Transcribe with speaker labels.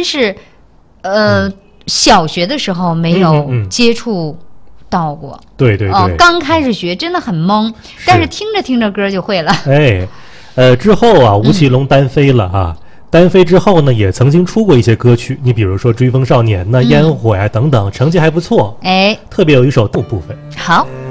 Speaker 1: 真是，小学的时候没有接触到过。
Speaker 2: 对对对，
Speaker 1: 刚开始学真的很懵，但是听着听着歌就会了。
Speaker 2: 之后啊，吴奇隆单飞了啊。单飞之后呢，也曾经出过一些歌曲，你比如说《追风少年》呐、烟火呀等等，成绩还不错。特别有一首部分。
Speaker 1: 好。